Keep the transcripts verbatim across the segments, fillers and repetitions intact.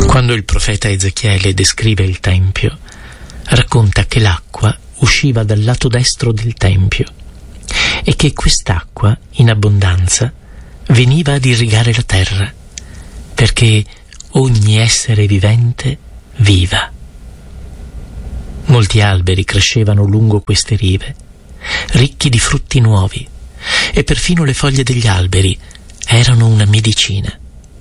Quando il profeta Ezechiele descrive il Tempio, racconta che l'acqua usciva dal lato destro del Tempio e che quest'acqua, in abbondanza, veniva ad irrigare la terra, perché ogni essere vivente viva. Molti alberi crescevano lungo queste rive, ricchi di frutti nuovi, e perfino le foglie degli alberi erano una medicina.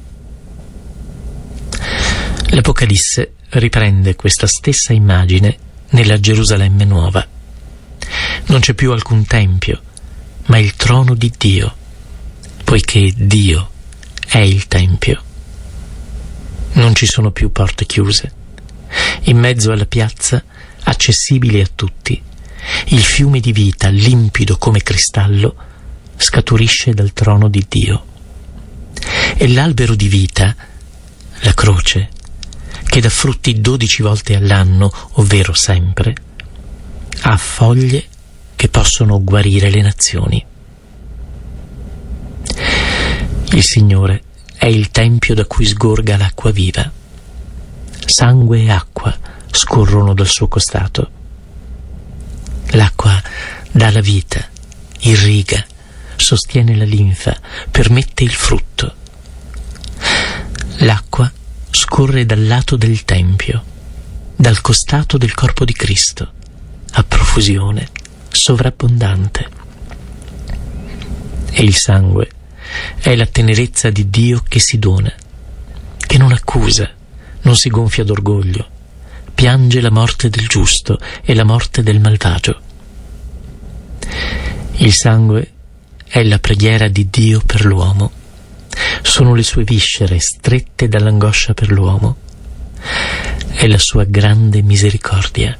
L'Apocalisse riprende questa stessa immagine nella Gerusalemme nuova. Non c'è più alcun tempio, ma il trono di Dio, poiché Dio è il tempio. Non ci sono più porte chiuse. In mezzo alla piazza, accessibile a tutti, il fiume di vita, limpido come cristallo, scaturisce dal trono di Dio. E l'albero di vita, la croce, che dà frutti dodici volte all'anno, ovvero sempre, ha foglie che possono guarire le nazioni. Il Signore è il tempio da cui sgorga l'acqua viva. Sangue e acqua scorrono dal suo costato. L'acqua dà la vita, irriga, sostiene la linfa, permette il frutto. L'acqua scorre dal lato del Tempio, dal costato del corpo di Cristo, a profusione, sovrabbondante. E il sangue è la tenerezza di Dio che si dona, che non accusa, non si gonfia d'orgoglio, piange la morte del giusto e la morte del malvagio. Il sangue è la preghiera di Dio per l'uomo. Sono le sue viscere strette dall'angoscia per l'uomo. È la sua grande misericordia.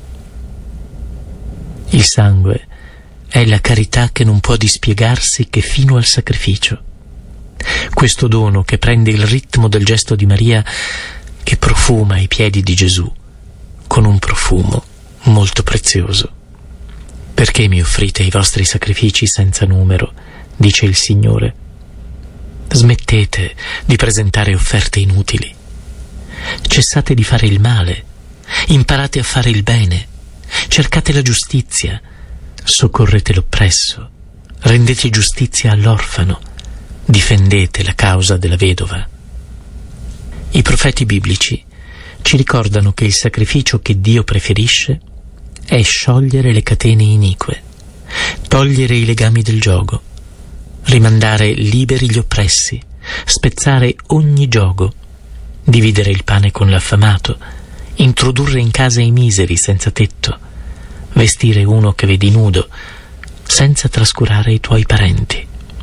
Il sangue è la carità che non può dispiegarsi che fino al sacrificio. Questo dono che prende il ritmo del gesto di Maria, che profuma i piedi di Gesù con un profumo molto prezioso. Perché mi offrite i vostri sacrifici senza numero, dice il Signore. Smettete di presentare offerte inutili. Cessate di fare il male. Imparate a fare il bene. Cercate la giustizia. Soccorrete l'oppresso. Rendete giustizia all'orfano. Difendete la causa della vedova. I profeti biblici ci ricordano che il sacrificio che Dio preferisce è sciogliere le catene inique, togliere i legami del giogo, rimandare liberi gli oppressi, spezzare ogni giogo, dividere il pane con l'affamato, introdurre in casa i miseri senza tetto, vestire uno che vedi nudo, senza trascurare i tuoi parenti.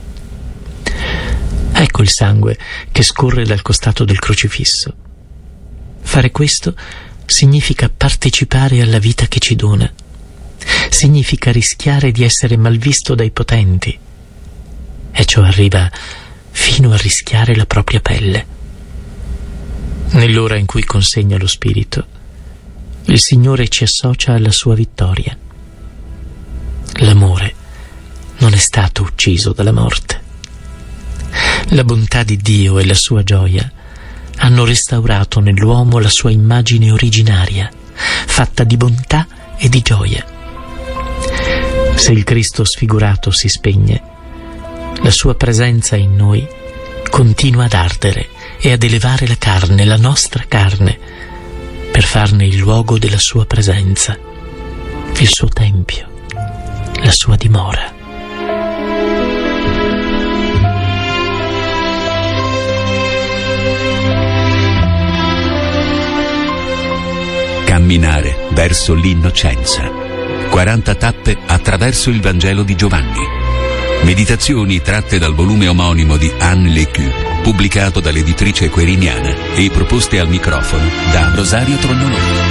Ecco il sangue che scorre dal costato del crocifisso. Fare questo significa partecipare alla vita che ci dona. Significa rischiare di essere malvisto dai potenti. E ciò arriva fino a rischiare la propria pelle. Nell'ora in cui consegna lo Spirito, il Signore ci associa alla sua vittoria. L'amore non è stato ucciso dalla morte. La bontà di Dio e la sua gioia hanno restaurato nell'uomo la sua immagine originaria, fatta di bontà e di gioia. Se il Cristo sfigurato si spegne, la sua presenza in noi continua ad ardere e ad elevare la carne, la nostra carne, per farne il luogo della sua presenza, il suo tempio, la sua dimora. Camminare verso l'innocenza. quaranta tappe attraverso il Vangelo di Giovanni. Meditazioni tratte dal volume omonimo di Anne Lecu, pubblicato dall'editrice Queriniana e proposte al microfono da Rosario Trognolo.